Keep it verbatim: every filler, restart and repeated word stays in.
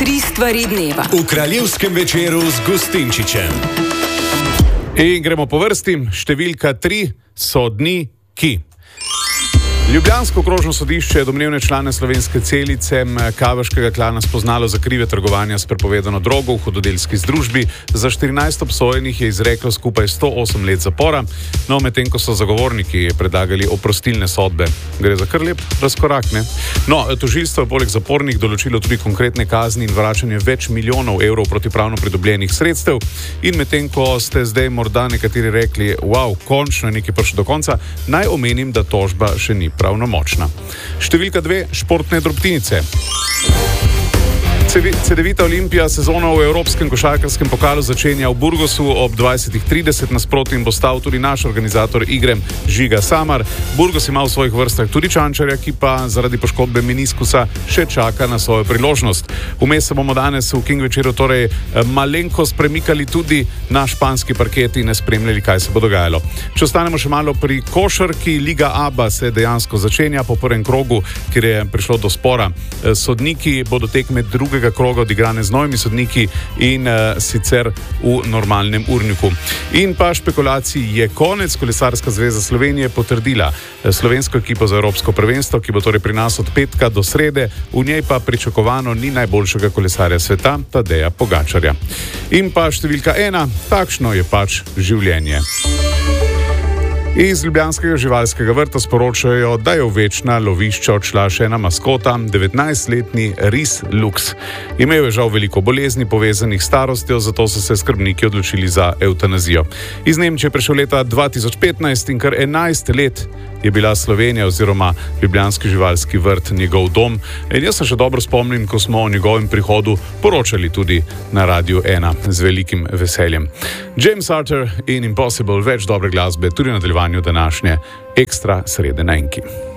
Tri stvari dneva v Kraljevskem večeru z Gustinčičem. In gremo po vrsti. Številka tri, sodniki. Ljubljansko okrožno sodišče je domnevne člane slovenske celice Kaveškega klana spoznalo za krive trgovanja s prepovedano drogo v hudodelski združbi. Za štirinajst obsojenih je izreklo skupaj sto osem let zapora, no medtem ko so zagovorniki predlagali oprostilne sodbe. Gre za kar lep razkorak, ne? No, tožilstvo je poleg zapornih določilo tudi konkretne kazni in vračanje več milijonov evrov protipravno pridobljenih sredstev. In medtem ko ste zdaj morda nekateri rekli, wow, končno je nekaj prišlo do konca, naj omenim, da tožba še ni pravnomočna. Številka dve, športne drobtinice. Cedevita Olimpija sezono v Evropskem košarkarskem pokalu začenja v Burgosu ob dvajsetih trideset, nasproti jim bo stal tudi naš organizator igre Žiga Samar. Burgos ima v svojih vrstah tudi Čančarja, ki pa zaradi poškodbe meniskusa še čaka na svojo priložnost. Vmes se bomo danes v King večeru torej malenkost premikali tudi na španski parket in spremljali, kaj se bo dogajalo. Če ostanemo še malo pri košarki, Liga ABA se dejansko začenja po prvem krogu, kjer je prišlo do spora. Sodniki bodo tekme drugega kroga odigrane z novimi sodniki in uh, sicer v normalnem urniku. In pa špekulacij je konec. Kolesarska zveza Slovenije potrdila slovensko ekipo za Evropsko prvenstvo, ki bo torej pri nas od petka do srede, v njej pa pričakovano ni najboljšega kolesarja sveta, Tadeja Pogačarja. In pa številka ena, takšno je pač življenje. Iz Ljubljanskega živalskega vrta sporočajo, da je v večna lovišča odšla še ena maskota, devetnajstletni ris Lux. Imel je žal veliko bolezni povezanih s starostjo, zato so se skrbniki odločili za evtanazijo. Iz Nemčije je prišel leta dva tisoč petnajst in kar enajst let je bila Slovenija oziroma Ljubljanski živalski vrt njegov dom. In jaz se še dobro spomnim, ko smo o njegovem prihodu poročali tudi na Radiu ena z velikim veseljem. James Arthur in Impossible, več dobre glasbe tudi v nadaljevanju današnje Ekstra srede na Enki.